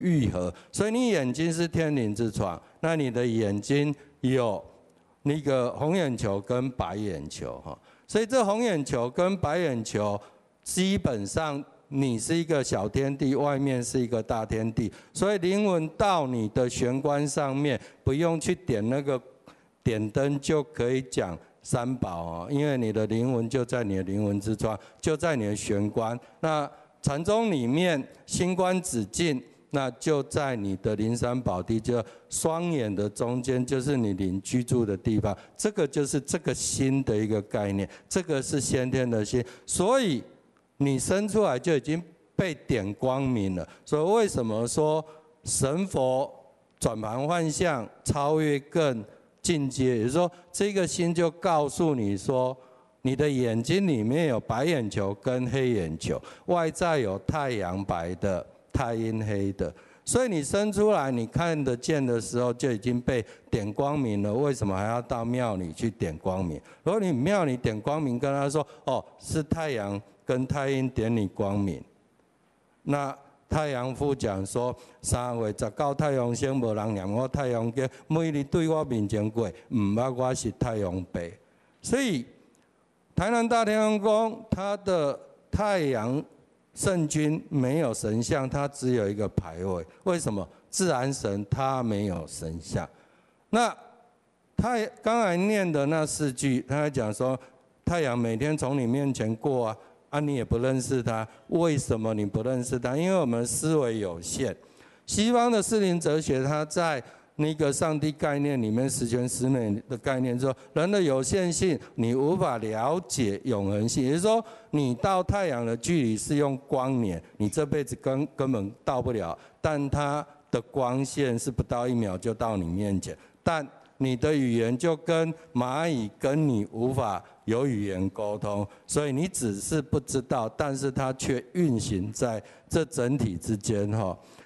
愈合。所以你眼睛是天灵之床，那你的眼睛有那个红眼球跟白眼球哈。所以这红眼球跟白眼球基本上你是一个小天地，外面是一个大天地，所以灵魂到你的玄关上面，不用去点那个点灯就可以讲三宝哦，因为你的灵魂就在你的灵魂之窗，就在你的玄关。那禅宗里面心观止境，那就在你的灵山宝地，就双眼的中间，就是你灵居住的地方。这个就是这个心的一个概念，这个是先天的心，所以你生出来就已经被点光明了。所以为什么说神佛转盘换相，超越更进阶？也就是说，这个心就告诉你说，你的眼睛里面有白眼球跟黑眼球，外在有太阳白的、太阴黑的。所以你生出来，你看得见的时候就已经被点光明了。为什么还要到庙里去点光明？如果你庙里点光明，跟他说：“哦，是太阳跟太阴点你光明。”那太阳父讲说：“3月19太阳升，无人念我太阳经。每日对我面前过，唔捌我是太阳爸。”所以台南大天王宫，它的太阳圣君没有神像，它只有一个牌位。为什么？自然神它没有神像。那他刚才念的那4句，他还讲说，太阳每天从你面前过啊，你也不认识他，为什么你不认识他？因为我们思维有限。西方的适龄哲学，它在那个上帝概念里面，十全十美的概念说，人的有限性，你无法了解永恒性。也就是说，你到太阳的距离是用光年，你这辈子根本到不了，但它的光线是不到1秒就到你面前，但你的语言就跟蚂蚁跟你无法有语言沟通，所以你只是不知道，但是它却运行在这整体之间哈。